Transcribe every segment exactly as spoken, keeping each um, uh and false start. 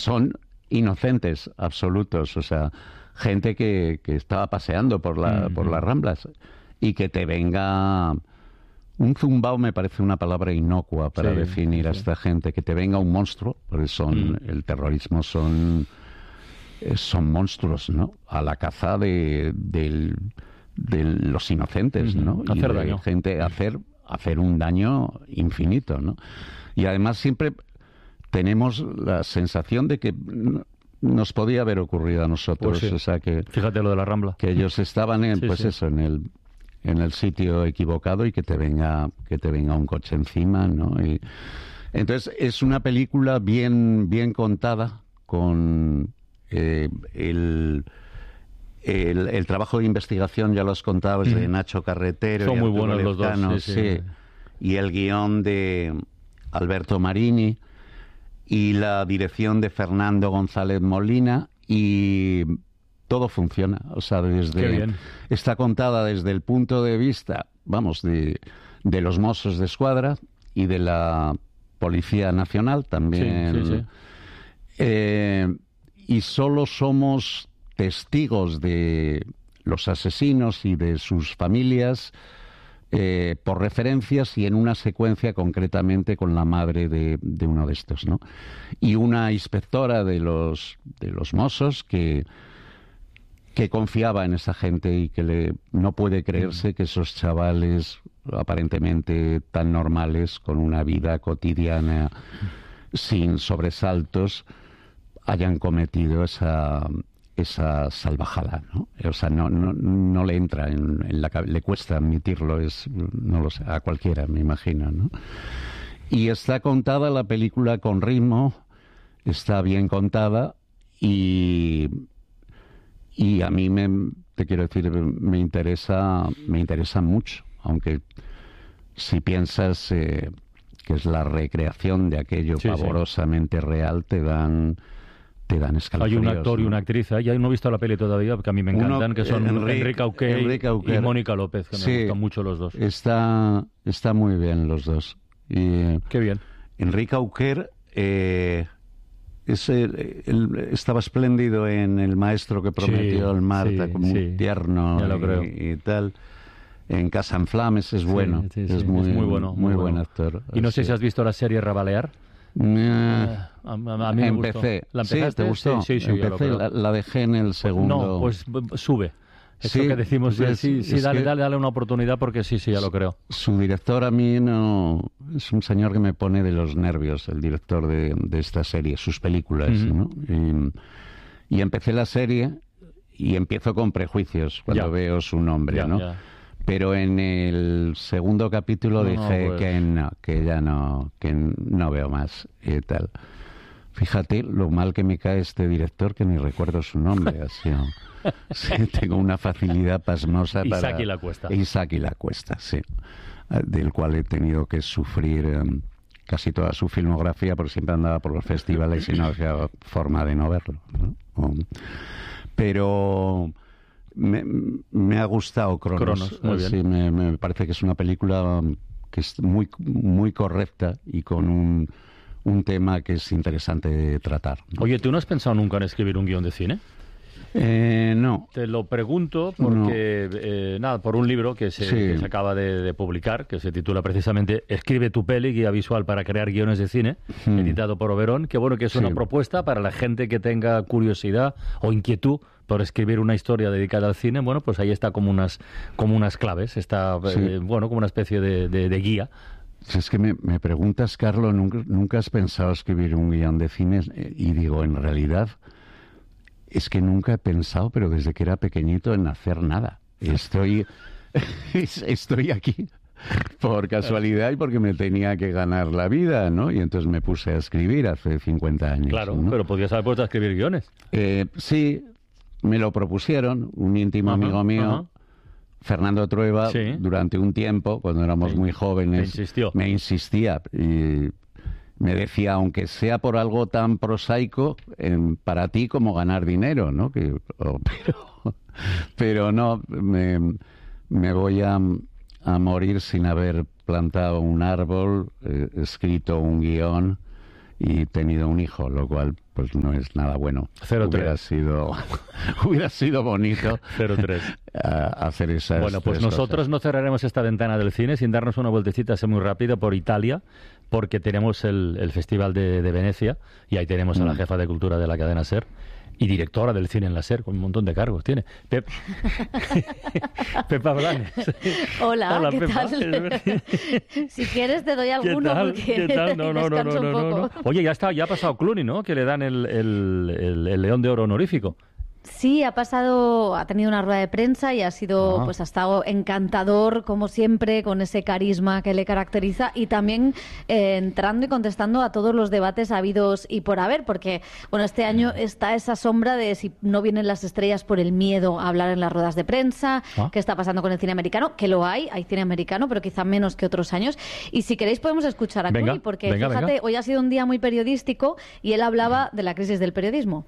son inocentes absolutos, o sea, gente que, que estaba paseando por la, uh-huh. por las Ramblas, y que te venga un zumbao, me parece una palabra inocua para sí, definir sí. a esta gente, que te venga un monstruo, porque son mm. el terrorismo son son monstruos, ¿no? A la caza de, de, de los inocentes, ¿no? Uh-huh. Y hacer de daño. gente hacer hacer un daño infinito, ¿no? Y además siempre tenemos la sensación de que nos podía haber ocurrido a nosotros, pues sí. o sea que fíjate lo de la Rambla, que ellos estaban en sí, pues sí. eso en el en el sitio equivocado y que te venga que te venga un coche encima, ¿no? Y entonces es una película bien bien contada, con eh, el, el el trabajo de investigación, ya lo has contado, es de Nacho Carretero. Son y muy Arturo buenos Lezcano, los dos, sí, sí. sí. Y el guión de Alberto Marini y la dirección de Fernando González Molina, y todo funciona, o sea, desde está contada desde el punto de vista, vamos, de, de los Mossos de Escuadra y de la Policía Nacional también. Sí, sí, sí. Eh, y solo somos testigos de los asesinos y de sus familias eh, por referencias, y en una secuencia concretamente con la madre de, de uno de estos, ¿no? Y una inspectora de los de los Mossos que que confiaba en esa gente y que le no puede creerse que esos chavales aparentemente tan normales, con una vida cotidiana sin sobresaltos, hayan cometido esa esa salvajada, ¿no? O sea, no no, no le entra en, en la le cuesta admitirlo, es no lo sé, a cualquiera, me imagino, ¿no? Y está contada la película con ritmo, está bien contada, y y a mí me te quiero decir me interesa me interesa mucho, aunque si piensas eh, que es la recreación de aquello sí, pavorosamente sí. real, te dan te dan escalofríos. Hay un actor, ¿no? Y una actriz, ¿eh? Ya no he visto la peli todavía, porque a mí me encantan, Uno, que son Enrique, Enrique Auquer, Enrique Auquer y Mónica López, que sí, me gustan mucho los dos. Está, está muy bien los dos. Y qué bien. Enrique Auquer eh, es el, el, estaba espléndido en El maestro que prometió el sí, Marta, sí, como sí. muy tierno ya lo y, creo. y tal. En Casa en Flames es bueno, sí, sí, sí, es, muy, es muy bueno, muy, muy bueno. buen actor. Y no así. sé si has visto la serie Rabalear. Eh, a, a, a mí me empecé. Gustó. ¿La empezaste? ¿Sí? ¿Te gustó? Sí, sí, sí, empecé, la, la dejé en el segundo. No, pues sube. Eso sí, que decimos, pues, sí, sí, dale, que dale, dale una oportunidad, porque sí, sí, ya lo creo. Su director a mí no... Es un señor que me pone de los nervios, el director de, de esta serie, sus películas, uh-huh. ¿no? Y, y empecé la serie y empiezo con prejuicios cuando ya. veo su nombre, ya, ¿no? Ya. Pero en el segundo capítulo no, dije no, pues... que no, que ya no, que no veo más y tal. Fíjate lo mal que me cae este director, que ni recuerdo su nombre, así, ¿no? Sí, tengo una facilidad pasmosa para... Isaac y la Cuesta. Isaac y la Cuesta, sí. Del cual he tenido que sufrir um, casi toda su filmografía, porque siempre andaba por los festivales y no había forma de no verlo, ¿no? Um, pero... Me, me ha gustado Cronos. Cronos, muy bien. Sí, me, me parece que es una película que es muy, muy correcta y con un, un tema que es interesante de tratar, ¿no? Oye, ¿tú no has pensado nunca en escribir un guión de cine? Eh, no. Te lo pregunto porque, no. eh, nada, por un libro que se, sí. que se acaba de, de publicar, que se titula precisamente Escribe tu peli, guía visual para crear guiones de cine, hmm. editado por Oberón, que bueno, que es sí. una propuesta para la gente que tenga curiosidad o inquietud por escribir una historia dedicada al cine. Bueno, pues ahí está como unas, como unas claves, está, sí. eh, bueno, como una especie de, de, de guía. Si es que me, me preguntas, Carlos, ¿nunca, ¿nunca has pensado escribir un guión de cine? Y digo, en realidad... Es que nunca he pensado, pero desde que era pequeñito, en hacer nada. Estoy, estoy aquí por casualidad y porque me tenía que ganar la vida, ¿no? Y entonces me puse a escribir hace cincuenta años. Claro, ¿no? pero podías haber puesto a escribir guiones. Eh, sí, me lo propusieron un íntimo uh-huh, amigo mío, uh-huh. Fernando Trueba, sí. durante un tiempo, cuando éramos sí. muy jóvenes. Me insistió. Me insistía y... Me decía, aunque sea por algo tan prosaico, eh, para ti como ganar dinero, ¿no? Que, oh, pero, pero no, me, me voy a, a morir sin haber plantado un árbol, eh, escrito un guión y he tenido un hijo, lo cual pues no es nada bueno. cero tres. Hubiera sido, hubiera sido bonito cero tres. Uh, hacer esas Bueno, pues tres nosotros cosas. No cerraremos esta ventana del cine sin darnos una vueltecita así muy rápida por Italia, porque tenemos el, el Festival de, de Venecia y ahí tenemos a la jefa de cultura de la cadena SER y directora del cine en la SER, con un montón de cargos tiene. Pep... Pepa Blanes. Hola, Hola, ¿qué Pepa. tal? Si quieres te doy alguno. ¿Qué tal? Porque ¿Qué tal? No, no, no, no, no, no, no. Oye, ya está, ya ha pasado Clooney, ¿no? Que le dan el, el, el, el León de Oro honorífico. Sí, ha pasado, ha tenido una rueda de prensa y ha sido, Ah. pues ha estado encantador, como siempre, con ese carisma que le caracteriza y también eh, entrando y contestando a todos los debates habidos y por haber, porque, bueno, este año está esa sombra de si no vienen las estrellas por el miedo a hablar en las ruedas de prensa, Ah. qué está pasando con el cine americano, que lo hay, hay cine americano, pero quizá menos que otros años. Y si queréis podemos escuchar a Venga, Clooney, porque venga, fíjate, venga. hoy ha sido un día muy periodístico y él hablaba de la crisis del periodismo.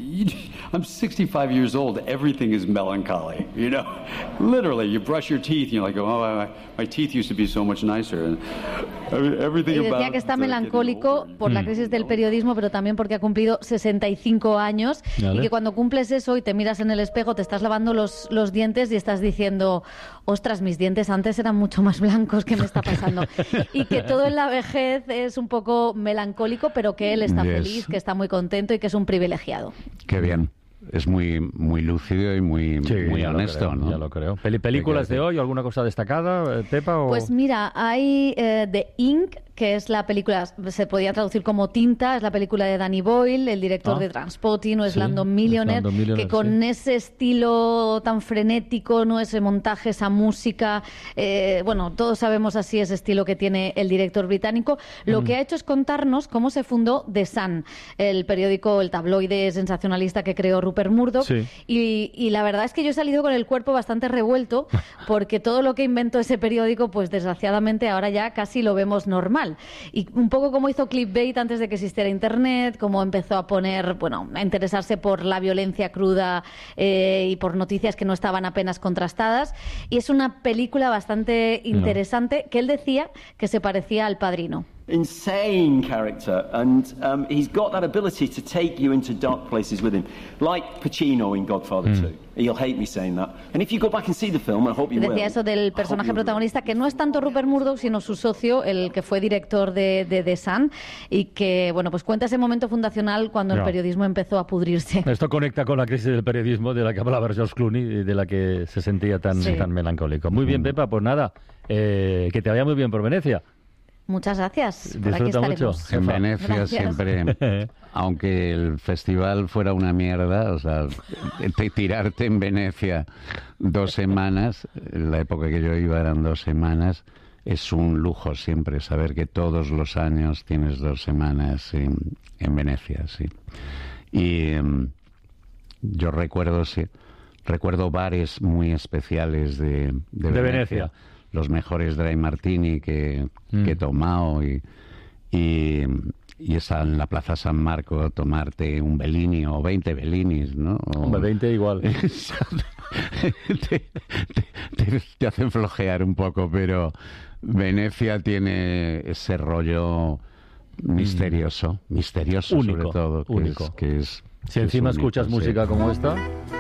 I'm sixty-five years old. Everything is melancholy, you know. Literally, you brush your teeth and you're like, oh, my, my teeth used to be so much nicer. And everything Y decía about que está uh, getting melancólico older. por la crisis del periodismo, pero también porque ha cumplido sesenta y cinco años Vale. y que cuando cumples eso y te miras en el espejo, te estás lavando los, los dientes y estás diciendo, ostras, mis dientes antes eran mucho más blancos, ¿qué me está pasando? Y que todo en la vejez es un poco melancólico, pero que él está Yes. feliz, que está muy contento y que es un privilegiado. Qué bien. Es muy muy lúcido y muy, Sí, muy ya lo honesto, creo, ¿no? Ya lo creo. Peli- ¿Películas de hoy? ¿Alguna cosa destacada, eh, Pepa? O... Pues mira, hay eh, The Ink, que es la película, se podía traducir como Tinta, es la película de Danny Boyle, el director Ah. de Transpotting, o Sí, Slumdog Millionaire, Slumdog Millionaire, que con sí. ese estilo tan frenético, no ese montaje, esa música, eh, bueno, todos sabemos así ese estilo que tiene el director británico. Lo Mm. que ha hecho es contarnos cómo se fundó The Sun, el periódico, el tabloide sensacionalista que creó Rupert Murdoch. Sí. Y, y la verdad es que yo he salido con el cuerpo bastante revuelto porque todo lo que inventó ese periódico, pues desgraciadamente ahora ya casi lo vemos normal. Y un poco como hizo Clickbait antes de que existiera Internet, como empezó a poner, bueno, a interesarse por la violencia cruda eh, y por noticias que no estaban apenas contrastadas. Y es una película bastante interesante que él decía que se parecía al Padrino. Insane character, and um, he's got that ability to take you into dark places with him, like Pacino in Godfather two. He'll hate me saying that. And if you go back and see the film, I hope you will. Decía eso del personaje protagonista, que no es tanto Rupert Murdoch, sino su socio, el que fue director de, de The Sun, y que, bueno, pues cuenta ese momento fundacional cuando Ya. el periodismo empezó a pudrirse. Esto conecta con la crisis del periodismo de la que hablaba George Clooney y de la que se sentía tan, Sí. tan melancólico. Muy bien, Pepa, pues nada, eh, que te vaya muy bien por Venecia. Muchas gracias. Por aquí Disfruta mucho. estaremos. En Jefa. Venecia Gracias. siempre, aunque el festival fuera una mierda, o sea, te- tirarte en Venecia dos semanas, en la época que yo iba eran dos semanas, es un lujo siempre saber que todos los años tienes dos semanas en, en Venecia, sí. Y em, yo recuerdo, sí, recuerdo bares muy especiales de, de, De Venecia. Venecia. Los mejores dry martini que, Mm. que he tomado y, y, y esa en la Plaza San Marco tomarte un Bellini o veinte Bellinis, ¿no? O- Hombre, veinte igual. te, te- te- te hacen flojear un poco, pero Venecia tiene ese rollo misterioso, misterioso Único, sobre todo, que único. es, que es Si que es encima único, escuchas sí. música como esta...